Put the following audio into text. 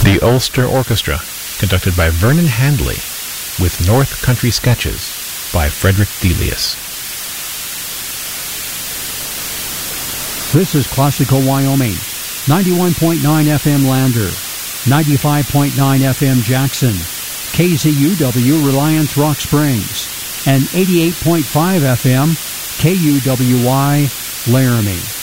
The Ulster Orchestra, conducted by Vernon Handley, with North Country Sketches by Frederick Delius. This is Classical Wyoming, 91.9 FM Lander, 95.9 FM Jackson, KZUW Reliance Rock Springs, and 88.5 FM KUWY Laramie.